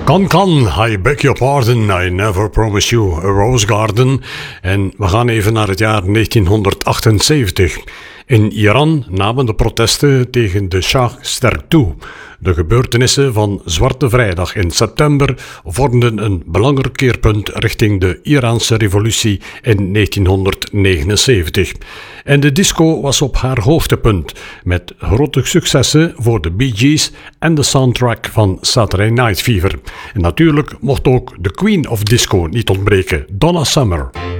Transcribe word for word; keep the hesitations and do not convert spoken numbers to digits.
Kan kan, I beg your pardon, I never promise you a rose garden. En we gaan even naar het jaar negentienhonderdachtenzeventig. In Iran namen de protesten tegen de Shah sterk toe. De gebeurtenissen van Zwarte Vrijdag in september vormden een belangrijk keerpunt richting de Iraanse revolutie in negentienhonderdnegenenzeventig. En de disco was op haar hoogtepunt, met grote successen voor de Bee Gees en de soundtrack van Saturday Night Fever. En natuurlijk mocht ook de Queen of Disco niet ontbreken, Donna Summer.